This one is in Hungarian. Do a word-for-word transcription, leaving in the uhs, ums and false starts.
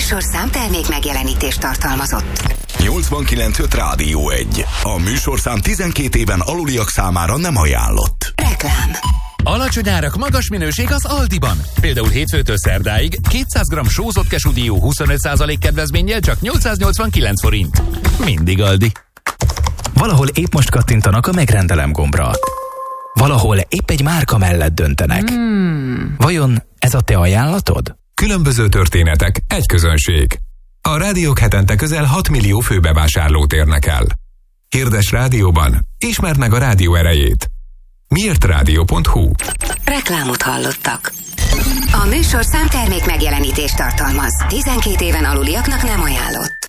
műsorszám termék megjelenítést tartalmazott. nyolcvankilenc öt Rádió egy. A műsorszám tizenkét éven aluliak számára nem ajánlott. Reklám. Alacsony árak, magas minőség az Aldiban. Például hétfőtől szerdáig kétszáz gramm sózott kesúdió huszonöt százalék kedvezménnyel csak nyolcszáznyolcvankilenc forint. Mindig Aldi. Valahol épp most kattintanak a megrendelem gombra. Valahol épp egy márka mellett döntenek. Hmm. Vajon ez a te ajánlatod? Különböző történetek, egy közönség. A rádiók hetente közel hat millió főbevásárlót érnek el. Hirdes rádióban, ismerd meg a rádió erejét. miért rádió pont hu. Reklámot hallottak. A műsorszám termék megjelenítést tartalmaz. tizenkét éven aluliaknak nem ajánlott.